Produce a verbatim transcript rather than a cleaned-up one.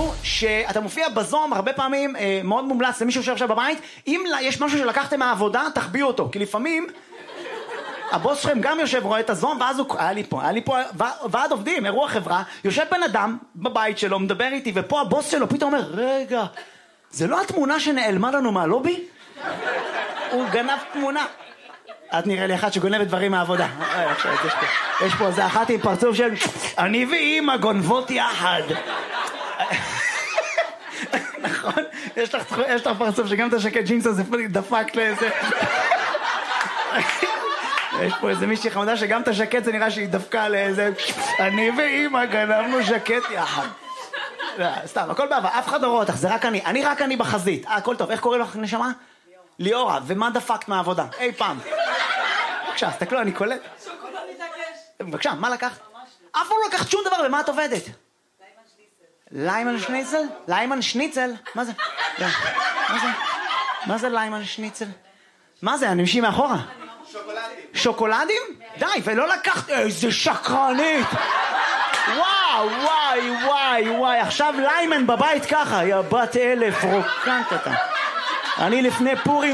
הוא שאתה מופיע בזום הרבה פעמים, אה, מאוד מומלץ למי שיושב עכשיו בבית, אם יש משהו שלקחתם מהעבודה, תחביאו אותו, כי לפעמים הבוס שלכם גם יושב, רואה את הזום, ואז הוא, היה לי פה, היה לי פה ועד עובדים, אירוע חברה, יושב בן אדם בבית שלו, מדבר איתי, ופה הבוס שלו פתאום אומר, רגע, זה לא התמונה שנעלמה לנו מהלובי? הוא גנב תמונה. את נראה לי אחת שגונבת דברים מהעבודה. יש פה, זה אחת עם פרצוף של אני ואמא גונבות יחד. נכון? יש לך פרצוף שגם את השקט ג'ינס הזה דפק לאיזה... יש פה איזה מישהי חמודה שגם את השקט זה נראה שהיא דפקה לאיזה אני ואמא גנבנו שקט יחד. סתם, הכל בעבר, אף אחד לא רואה אותך, זה רק אני. אני רק אני בחזית. אה, הכל טוב. איך קוראים לך נשמה? ליאורה. ומה דפקת מהעבודה? אי פעם. בבקשה, תסתכלו, אני קולט. שוקולד מתעקש. בבקשה, מה לקחת? אף פעם לא לקחת שום דבר, ומה את עובדת? ליימן שניצל? ליימן שניצל? מה זה? מה זה? מה זה ליימן שניצל? מה זה? אנשים מאחורה? שוקולדים. שוקולדים? די, ולא לקחת... איזה שקרנית! וואו, וואי, וואי, וואי. עכשיו ליימן בבית ככה, יא בת אלף, רוקנת אתה. אני לפני פורים